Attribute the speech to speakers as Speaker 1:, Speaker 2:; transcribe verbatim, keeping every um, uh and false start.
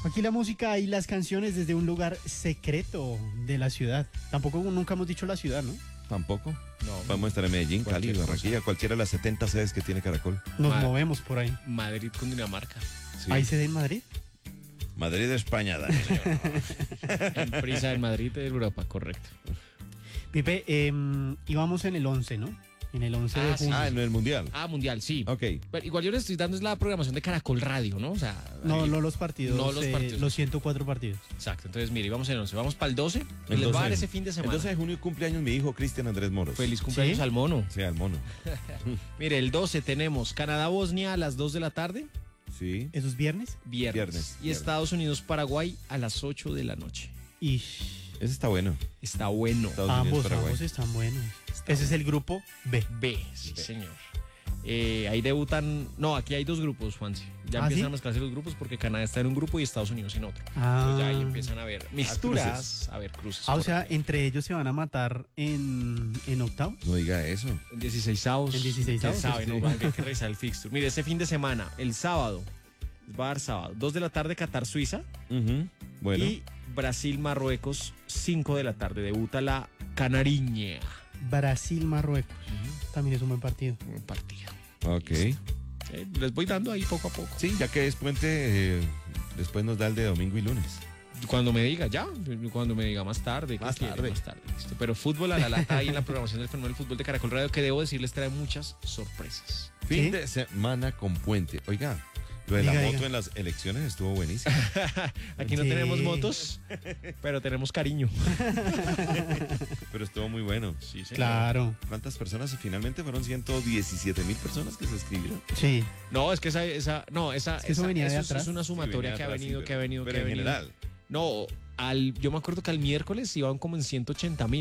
Speaker 1: Aquí la música y las canciones desde un lugar secreto de la ciudad. Tampoco nunca hemos dicho la ciudad, ¿no?
Speaker 2: Tampoco.
Speaker 3: No.
Speaker 2: Podemos estar en Medellín, Cali,
Speaker 3: Cualquier
Speaker 2: Barranquilla, cualquiera de las setenta sedes que tiene Caracol.
Speaker 1: Nos
Speaker 3: Ma-
Speaker 1: movemos por ahí.
Speaker 3: Madrid con Dinamarca.
Speaker 2: Sí.
Speaker 1: ¿Hay sede en Madrid?
Speaker 2: Madrid, España, Dani, señor.
Speaker 3: En prisa en Madrid de Europa, correcto.
Speaker 1: Pipe, eh, íbamos en el once, ¿no? En el once de
Speaker 3: Ah, sí.
Speaker 1: junio.
Speaker 2: Ah, en el Mundial.
Speaker 3: Ah, Mundial, sí.
Speaker 2: Ok.
Speaker 3: Pero igual yo les estoy dando es la programación de Caracol Radio, ¿no? O sea,
Speaker 1: No,
Speaker 3: ahí-
Speaker 1: no los partidos.
Speaker 3: No los
Speaker 1: eh,
Speaker 3: partidos.
Speaker 1: los ciento cuatro partidos.
Speaker 3: Exacto, entonces mire, vamos en el once, vamos para el doce. Y
Speaker 2: El
Speaker 3: les va a dar
Speaker 2: doce
Speaker 3: ese fin de
Speaker 2: El
Speaker 3: semana.
Speaker 2: doce de junio cumpleaños mi hijo Cristian Andrés Moros.
Speaker 3: Feliz cumpleaños
Speaker 1: ¿Sí?
Speaker 3: al mono.
Speaker 2: Sea el mono.
Speaker 3: Mire, el doce tenemos Canadá-Bosnia a las dos de la tarde,
Speaker 2: Sí.
Speaker 1: ¿Eso es viernes?
Speaker 3: viernes.
Speaker 2: Viernes,
Speaker 3: Y
Speaker 2: viernes.
Speaker 3: Estados Unidos-Paraguay a las ocho de la noche.
Speaker 1: Y
Speaker 2: Ese está bueno.
Speaker 3: Está bueno.
Speaker 2: Estados Unidos,
Speaker 1: ambos,
Speaker 2: Paraguay.
Speaker 1: ambos están buenos. Ese es el grupo B.
Speaker 3: B, sí, señor. Eh, ahí debutan. No, aquí hay dos grupos, Juanse. Ya
Speaker 1: ¿Ah,
Speaker 3: empiezan
Speaker 1: sí?
Speaker 3: a mezclarse los grupos porque Canadá está en un grupo y Estados Unidos en otro.
Speaker 1: Ah.
Speaker 3: Entonces ya ahí empiezan a ver mixturas,
Speaker 2: cruces.
Speaker 3: a ver cruces.
Speaker 1: Ah, o sea, entre ellos se van a matar en, en octavos.
Speaker 2: No diga eso.
Speaker 3: en dieciseisavos.
Speaker 1: En dieciseisavos,
Speaker 3: Usted sabe,
Speaker 1: sí.
Speaker 3: ¿no? Hay que revisar el fixture. Mire, este fin de semana, el sábado, va a dar sábado, dos de la tarde, Qatar-Suiza.
Speaker 2: Ujú. Bueno.
Speaker 3: Y Brasil-Marruecos, cinco de la tarde. Debuta la Canariña.
Speaker 1: Brasil-Marruecos. También es un buen partido.
Speaker 3: Un partido.
Speaker 2: Ok.
Speaker 3: Eh, les voy dando ahí poco a poco.
Speaker 2: Sí, ya que es puente, eh, después nos da el de domingo y lunes.
Speaker 3: Cuando me diga, ya, cuando me diga más tarde. ¿qué
Speaker 2: Más
Speaker 3: quiere?
Speaker 2: tarde.
Speaker 3: Más tarde, listo. Pero fútbol a la lata ahí en la programación del fenómeno del fútbol de Caracol Radio, que debo decirles trae muchas sorpresas.
Speaker 2: Fin
Speaker 1: ¿Sí?
Speaker 2: de semana con puente. Oiga, lo de
Speaker 1: Diga,
Speaker 2: la moto
Speaker 1: diga.
Speaker 2: en las elecciones estuvo buenísimo.
Speaker 3: Aquí no
Speaker 1: Sí.
Speaker 3: tenemos motos, pero tenemos cariño.
Speaker 2: Pero estuvo muy bueno.
Speaker 3: Sí, señor.
Speaker 1: Claro.
Speaker 2: ¿Cuántas personas? Finalmente fueron ciento diecisiete mil personas que se escribieron.
Speaker 1: Sí.
Speaker 3: No, es que esa, esa no, esa,
Speaker 1: Es que eso
Speaker 3: esa-
Speaker 1: venía de
Speaker 3: es-
Speaker 1: atrás.
Speaker 3: es una sumatoria
Speaker 2: Sí, venía
Speaker 3: que ha
Speaker 2: atrás,
Speaker 3: venido,
Speaker 2: sí,
Speaker 3: que ha
Speaker 2: pero-
Speaker 3: venido,
Speaker 2: pero
Speaker 3: que ha
Speaker 2: en
Speaker 3: venido.
Speaker 2: general.
Speaker 3: No, al, yo me acuerdo que al miércoles iban como en ciento ochenta mil.